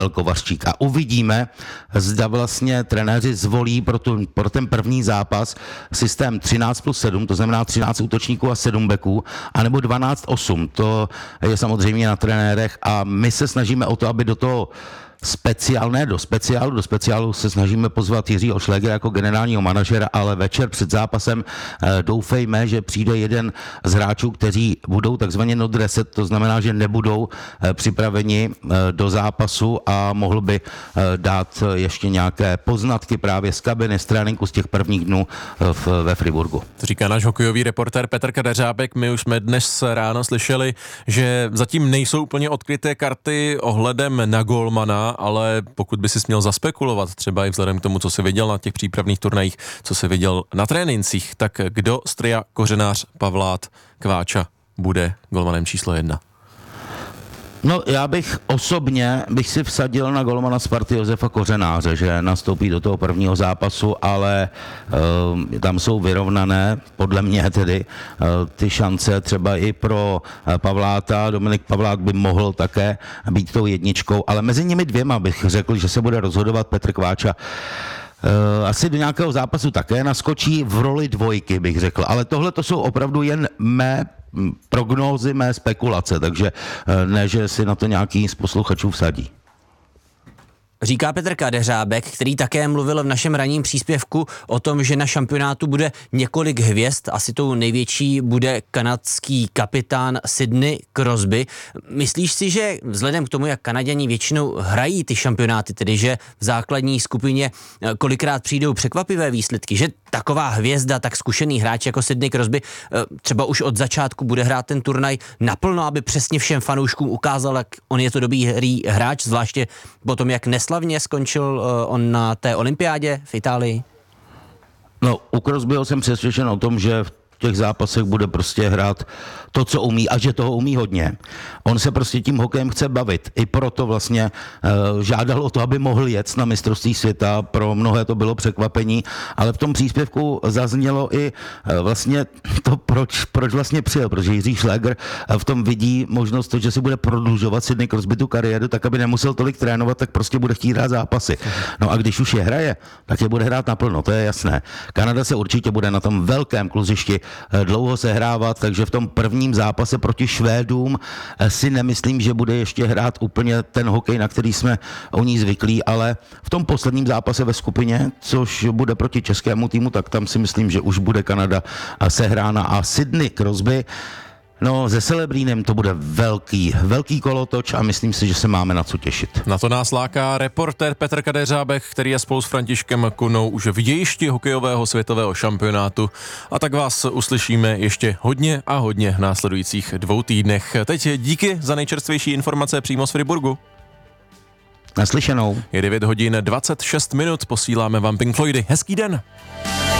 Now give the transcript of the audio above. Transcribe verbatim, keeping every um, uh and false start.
Kovařčík. A uvidíme, zda vlastně trenéři zvolí pro, tu, pro ten první zápas systém třináct plus sedm, to znamená třináct útočníků a sedm beků, anebo dvanáct osm. To je samozřejmě na trenérech a my se snažíme o to, aby do toho speciál, ne do speciálu, do speciálu se snažíme pozvat Jiřího Šlégera jako generálního manažera, ale večer před zápasem e, doufejme, že přijde jeden z hráčů, kteří budou takzvaně not reset, to znamená, že nebudou e, připraveni e, do zápasu a mohl by e, dát ještě nějaké poznatky právě z kabiny, z tréninku z těch prvních dnů e, v, ve Friburgu. To říká náš hokejový reportér Petr Kadeřábek. My už jsme dnes ráno slyšeli, že zatím nejsou úplně odkryté karty ohledem na golmana, ale pokud by si směl zaspekulovat, třeba i vzhledem k tomu, co jsi viděl na těch přípravných turnajích, co jsi viděl na trénincích, tak kdo z tria Kořenář, Pavlát, Kváča bude golmanem číslo jedna? No, já bych osobně bych si vsadil na golmana Sparty Josefa Kořenáře, že nastoupí do toho prvního zápasu, ale uh, tam jsou vyrovnané, podle mě tedy, uh, ty šance třeba i pro uh, Pavláta. Dominik Pavlát by mohl také být tou jedničkou, ale mezi nimi dvěma bych řekl, že se bude rozhodovat Petr Kváča. Uh, asi do nějakého zápasu také naskočí v roli dvojky, bych řekl, ale tohle to jsou opravdu jen mé prognózy, mé spekulace, takže ne, že si na to nějaký z posluchačů vsadí. Říká Petr Kadeřábek, který také mluvil v našem ranním příspěvku o tom, že na šampionátu bude několik hvězd, asi tou největší bude kanadský kapitán Sidney Crosby. Myslíš si, že vzhledem k tomu, jak Kanaďani většinou hrají ty šampionáty, tedy že v základní skupině kolikrát přijdou překvapivé výsledky, že taková hvězda, tak zkušený hráč jako Sidney Crosby třeba už od začátku bude hrát ten turnaj naplno, aby přesně všem fanouškům ukázal, jak on je to dobrý hráč, zvláště po tom, jak neslavně skončil on na té olympiádě v Itálii? No, u Crosbyho jsem přesvědčen o tom, že v těch zápasech bude prostě hrát to, co umí a že toho umí hodně. On se prostě tím hokejem chce bavit. I proto vlastně uh, žádal o to, aby mohl jet na mistrovství světa. Pro mnohé to bylo překvapení, ale v tom příspěvku zaznělo i uh, vlastně to, proč, proč vlastně přijel, protože Jiří Šléger uh, v tom vidí možnost to, že si bude prodlužovat Sidney Crosby tu kariéru, tak aby nemusel tolik trénovat, tak prostě bude chtít hrát zápasy. No a když už je hraje, tak je bude hrát naplno, to je jasné. Kanada se určitě bude na tom velkém kluzišti dlouho sehrávat, takže v tom prvním zápase proti Švédům si nemyslím, že bude ještě hrát úplně ten hokej, na který jsme o ní zvyklí, ale v tom posledním zápase ve skupině, což bude proti českému týmu, tak tam si myslím, že už bude Kanada sehrána a Sidney Crosby, no, se Celebrínem to bude velký, velký kolotoč a myslím si, že se máme na co těšit. Na to nás láká reportér Petr Kadeřábek, který je spolu s Františkem Kunou už v dějišti hokejového světového šampionátu. A tak vás uslyšíme ještě hodně a hodně v následujících dvou týdnech. Teď díky za nejčerstvější informace přímo z Friburgu. Naslyšenou. Je devět hodin dvacet šest minut, posíláme vám Pink Floydy. Hezký den.